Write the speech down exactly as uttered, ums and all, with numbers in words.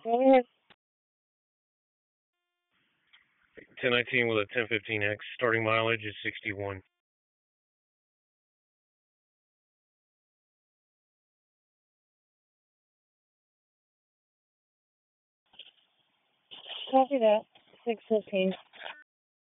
Go ahead. ten nineteen with a ten fifteen X. Starting mileage is sixty-one. Copy that. six fifteen.